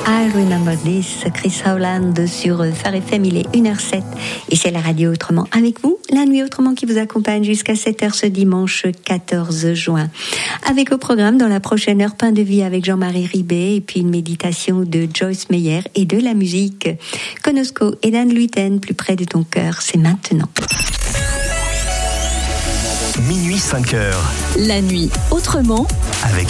I Remember This, Chris Howland sur Phare FM, il est 1h07 et c'est la radio Autrement avec vous, la nuit Autrement qui vous accompagne jusqu'à 7h ce dimanche 14 juin. Avec au programme dans la prochaine heure, Pain de vie avec Jean-Marie Ribet et puis une méditation de Joyce Meyer et de la musique. Konosko et Dan Luiten, plus près de ton cœur, c'est maintenant. Minuit 5h. La nuit Autrement Avec